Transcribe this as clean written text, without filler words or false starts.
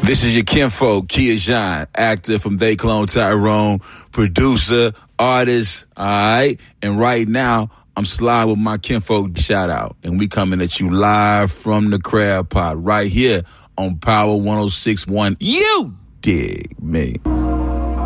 This is your kinfolk, Kia John, actor from They Clone Tyrone, producer, artist, all right? And right now, I'm sliding with my kinfolk shout out. And we coming at you live from the Crab Pot right here on Power 106.1. You dig me.